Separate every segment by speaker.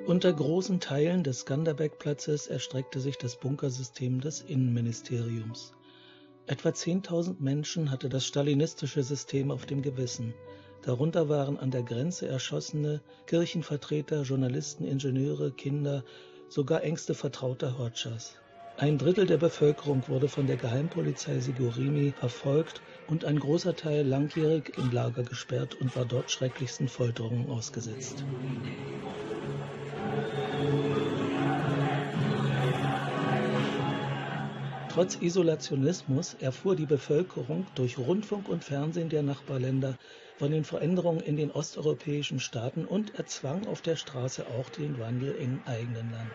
Speaker 1: Unter großen Teilen des Skanderbeg-Platzes erstreckte sich das Bunkersystem des Innenministeriums. Etwa 10.000 Menschen hatte das stalinistische System auf dem Gewissen. Darunter waren an der Grenze Erschossene, Kirchenvertreter, Journalisten, Ingenieure, Kinder, sogar engste Vertraute Hodschas. 1/3 der Bevölkerung wurde von der Geheimpolizei Sigurimi verfolgt und ein großer Teil langjährig im Lager gesperrt und war dort schrecklichsten Folterungen ausgesetzt. Trotz Isolationismus erfuhr die Bevölkerung durch Rundfunk und Fernsehen der Nachbarländer von den Veränderungen in den osteuropäischen Staaten und erzwang auf der Straße auch den Wandel im eigenen Land.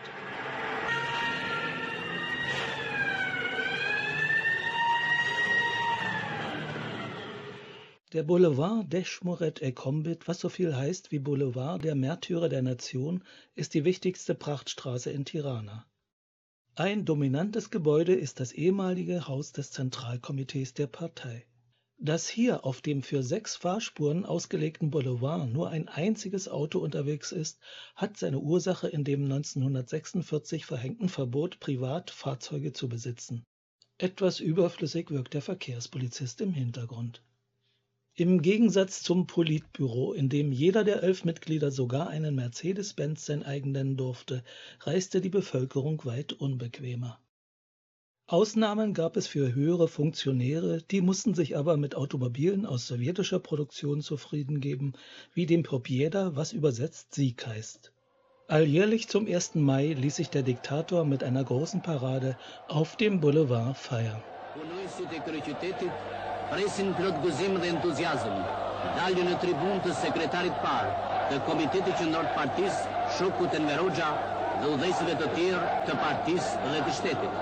Speaker 1: Der Boulevard Deshmoret-e-Kombit, was so viel heißt wie Boulevard der Märtyrer der Nation, ist die wichtigste Prachtstraße in Tirana. Ein dominantes Gebäude ist das ehemalige Haus des Zentralkomitees der Partei. Dass hier auf dem für 6 Fahrspuren ausgelegten Boulevard nur ein einziges Auto unterwegs ist, hat seine Ursache in dem 1946 verhängten Verbot, Privatfahrzeuge zu besitzen. Etwas überflüssig wirkt der Verkehrspolizist im Hintergrund. Im Gegensatz zum Politbüro, in dem jeder der 11 Mitglieder sogar einen Mercedes-Benz sein eigen nennen durfte, reiste die Bevölkerung weit unbequemer. Ausnahmen gab es für höhere Funktionäre, die mussten sich aber mit Automobilen aus sowjetischer Produktion zufrieden geben, wie dem Pobjeda, was übersetzt Sieg heißt. Alljährlich zum 1. Mai ließ sich der Diktator mit einer großen Parade auf dem Boulevard feiern.
Speaker 2: Presin plot guzim de entuziasm, dalju në tribun të sekretarit parë, të komitetit që ndor të partisë, Shokut Enver-Hoxha dhe udhëheqësve të tjerë të partisë dhe të shtetit.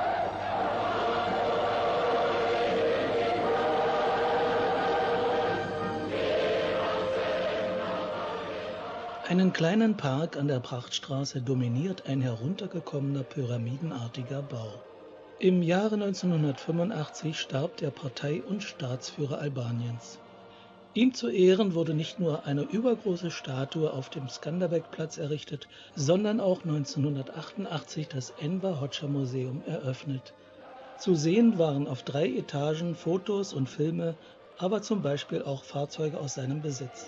Speaker 1: Einen kleinen Park an der Prachtstraße dominiert ein heruntergekommener pyramidenartiger Bau. Im Jahre 1985 starb der Partei- und Staatsführer Albaniens. Ihm zu Ehren wurde nicht nur eine übergroße Statue auf dem Skanderbeg-Platz errichtet, sondern auch 1988 das Enver-Hoxha-Museum eröffnet. Zu sehen waren auf 3 Etagen Fotos und Filme, aber zum Beispiel auch Fahrzeuge aus seinem Besitz.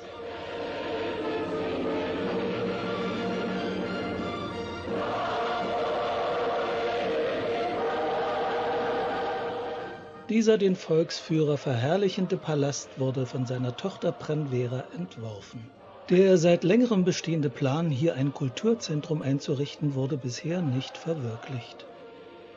Speaker 1: Dieser den Volksführer verherrlichende Palast wurde von seiner Tochter Prenvera entworfen. Der seit längerem bestehende Plan, hier ein Kulturzentrum einzurichten, wurde bisher nicht verwirklicht.